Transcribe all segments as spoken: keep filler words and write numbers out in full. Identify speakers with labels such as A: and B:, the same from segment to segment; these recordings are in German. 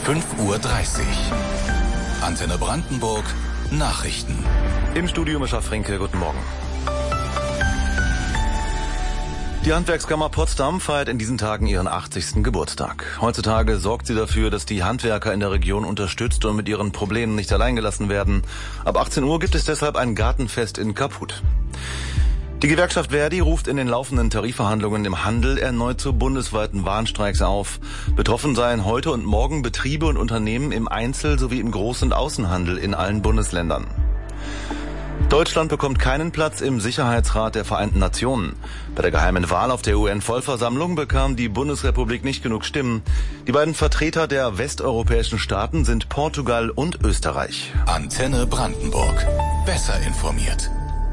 A: fünf Uhr dreißig. Antenne Brandenburg, Nachrichten.
B: Im Studio Mischa Frenkel, guten Morgen. Die Handwerkskammer Potsdam feiert in diesen Tagen ihren achtzigsten Geburtstag. Heutzutage sorgt sie dafür, dass die Handwerker in der Region unterstützt und mit ihren Problemen nicht allein gelassen werden. Ab achtzehn Uhr gibt es deshalb ein Gartenfest in Kaputt. Die Gewerkschaft Verdi ruft in den laufenden Tarifverhandlungen im Handel erneut zu bundesweiten Warnstreiks auf. Betroffen seien heute und morgen Betriebe und Unternehmen im Einzel- sowie im Groß- und Außenhandel in allen Bundesländern. Deutschland bekommt keinen Platz im Sicherheitsrat der Vereinten Nationen. Bei der geheimen Wahl auf der U N-Vollversammlung bekam die Bundesrepublik nicht genug Stimmen. Die beiden Vertreter der westeuropäischen Staaten sind Portugal und Österreich.
A: Antenne Brandenburg. Besser informiert.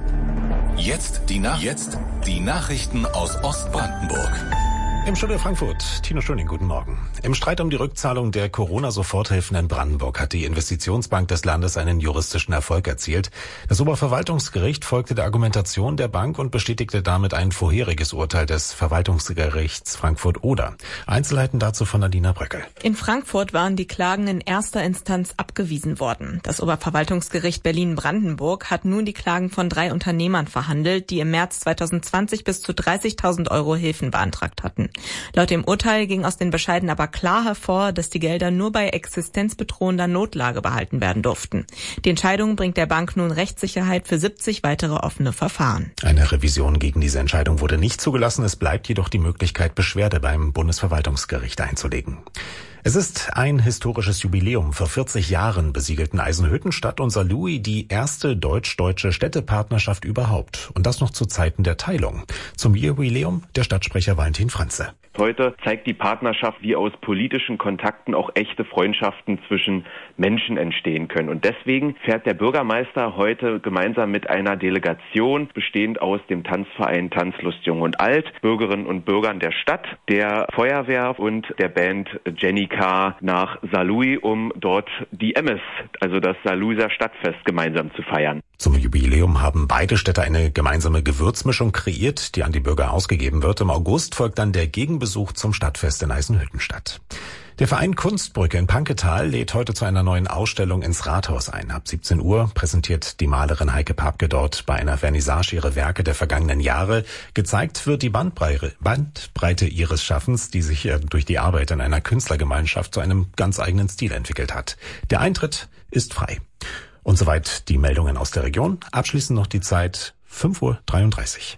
A: Jetzt die, Nach- Jetzt die Nachrichten aus Ostbrandenburg.
C: Im Studio Frankfurt, Tino Schöning, guten Morgen. Im Streit um die Rückzahlung der Corona-Soforthilfen in Brandenburg hat die Investitionsbank des Landes einen juristischen Erfolg erzielt. Das Oberverwaltungsgericht folgte der Argumentation der Bank und bestätigte damit ein vorheriges Urteil des Verwaltungsgerichts Frankfurt-Oder. Einzelheiten dazu von Nadina Bröckel.
D: In Frankfurt waren die Klagen in erster Instanz abgewiesen worden. Das Oberverwaltungsgericht Berlin-Brandenburg hat nun die Klagen von drei Unternehmern verhandelt, die im März zweitausendzwanzig bis zu dreißigtausend Euro Hilfen beantragt hatten. Laut dem Urteil ging aus den Bescheiden aber klar hervor, dass die Gelder nur bei existenzbedrohender Notlage behalten werden durften. Die Entscheidung bringt der Bank nun Rechtssicherheit für siebzig weitere offene Verfahren.
C: Eine Revision gegen diese Entscheidung wurde nicht zugelassen. Es bleibt jedoch die Möglichkeit, Beschwerde beim Bundesverwaltungsgericht einzulegen. Es ist ein historisches Jubiläum. Vor vierzig Jahren besiegelten Eisenhüttenstadt und Saarlouis die erste deutsch-deutsche Städtepartnerschaft überhaupt. Und das noch zu Zeiten der Teilung. Zum Jubiläum der Stadtsprecher Valentin Franze.
E: Heute zeigt die Partnerschaft, wie aus politischen Kontakten auch echte Freundschaften zwischen Menschen entstehen können. Und deswegen fährt der Bürgermeister heute gemeinsam mit einer Delegation, bestehend aus dem Tanzverein Tanzlust Jung und Alt, Bürgerinnen und Bürgern der Stadt, der Feuerwehr und der Band Jenny K. nach Saarlouis, um dort die Emmes, also das Saarlouiser Stadtfest, gemeinsam zu feiern.
C: Zum Jubiläum haben beide Städte eine gemeinsame Gewürzmischung kreiert, die an die Bürger ausgegeben wird. Im August folgt dann der Gegenbesuch zum Stadtfest in Eisenhüttenstadt. Der Verein Kunstbrücke in Panketal lädt heute zu einer neuen Ausstellung ins Rathaus ein. Ab siebzehn Uhr präsentiert die Malerin Heike Papke dort bei einer Vernissage ihre Werke der vergangenen Jahre. Gezeigt wird die Bandbreite, Bandbreite ihres Schaffens, die sich durch die Arbeit in einer Künstlergemeinschaft zu einem ganz eigenen Stil entwickelt hat. Der Eintritt ist frei. Und soweit die Meldungen aus der Region. Abschließend noch die Zeit fünf Uhr dreiunddreißig.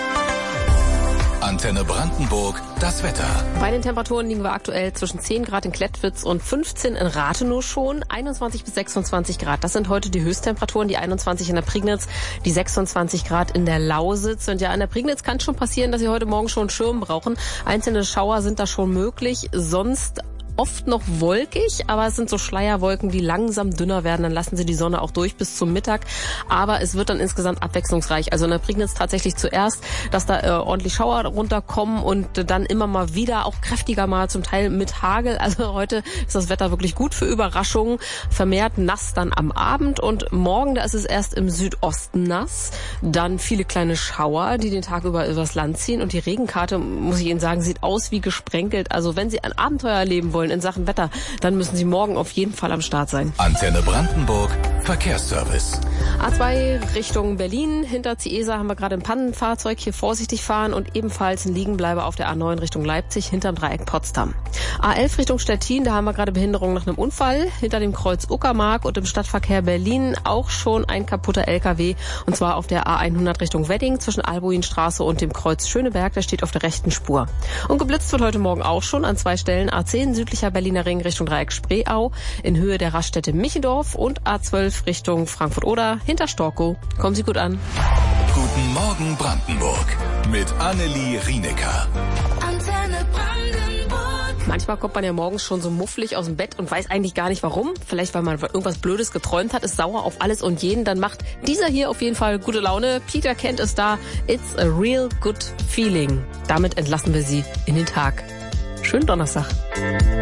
A: Antenne Brandenburg, das Wetter.
F: Bei den Temperaturen liegen wir aktuell zwischen zehn Grad in Klettwitz und fünfzehn in Rathenow schon. einundzwanzig bis sechsundzwanzig Grad. Das sind heute die Höchsttemperaturen. Die einundzwanzig in der Prignitz, die sechsundzwanzig Grad in der Lausitz. Und ja, in der Prignitz kann es schon passieren, dass Sie heute Morgen schon einen Schirm brauchen. Einzelne Schauer sind da schon möglich. Sonst oft noch wolkig, aber es sind so Schleierwolken, die langsam dünner werden. Dann lassen sie die Sonne auch durch bis zum Mittag. Aber es wird dann insgesamt abwechslungsreich. Also in der Prignitz tatsächlich zuerst, dass da äh, ordentlich Schauer runterkommen und äh, dann immer mal wieder, auch kräftiger mal zum Teil mit Hagel. Also heute ist das Wetter wirklich gut für Überraschungen. Vermehrt nass dann am Abend und morgen, da ist es erst im Südosten nass. Dann viele kleine Schauer, die den Tag über übers Land ziehen. Und die Regenkarte, muss ich Ihnen sagen, sieht aus wie gesprenkelt. Also wenn Sie ein Abenteuer erleben wollen in Sachen Wetter, dann müssen Sie morgen auf jeden Fall am Start sein.
A: Antenne Brandenburg, Verkehrsservice.
F: A zwei Richtung Berlin. Hinter Ciesa haben wir gerade ein Pannenfahrzeug. Hier vorsichtig fahren und ebenfalls ein Liegenbleiber auf der A neun Richtung Leipzig hinterm Dreieck Potsdam. A elf Richtung Stettin, da haben wir gerade Behinderung nach einem Unfall. Hinter dem Kreuz Uckermark und im Stadtverkehr Berlin auch schon ein kaputter L K W. Und zwar auf der A hundert Richtung Wedding zwischen Albuinstraße und dem Kreuz Schöneberg. Der steht auf der rechten Spur. Und geblitzt wird heute Morgen auch schon an zwei Stellen. A zehn südlicher Berliner Ring Richtung Dreieck Spreeau in Höhe der Raststätte Michendorf und A zwölf Richtung Frankfurt-Oder hinter Storkow. Kommen Sie gut an.
A: Guten Morgen Brandenburg mit Annelie Rienecker.
F: Antenne Brandenburg. Manchmal kommt man ja morgens schon so mufflig aus dem Bett und weiß eigentlich gar nicht warum. Vielleicht, weil man irgendwas Blödes geträumt hat, ist sauer auf alles und jeden. Dann macht dieser hier auf jeden Fall gute Laune. Peter Kent ist da. It's a real good feeling. Damit entlassen wir Sie in den Tag. Schönen Donnerstag.